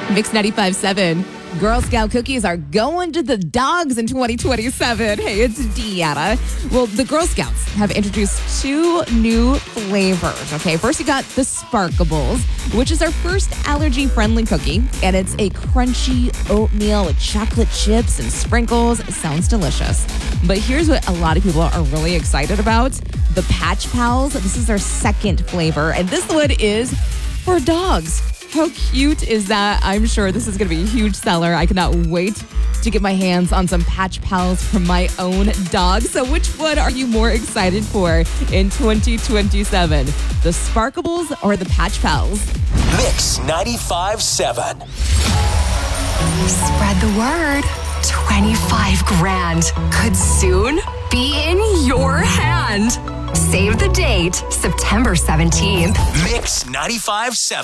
Mix 95.7. Girl Scout cookies are going to the dogs in 2027. Hey, it's Deanna. Well, the Girl Scouts have introduced 2 new flavors. Okay, first you got the Sparkables, which is our first allergy-friendly cookie. And it's a crunchy oatmeal with chocolate chips and sprinkles. It sounds delicious. But here's what a lot of people are really excited about. The Patch Pals. This is our second flavor. And this one is for dogs. How cute is that? I'm sure this is going to be a huge seller. I cannot wait to get my hands on some Patch Pals from my own dog. So which one are you more excited for in 2027? The Sparkables or the Patch Pals? Mix 95.7. Spread the word. 25 grand could soon be in your hand. Save the date, September 17th. Mix 95.7.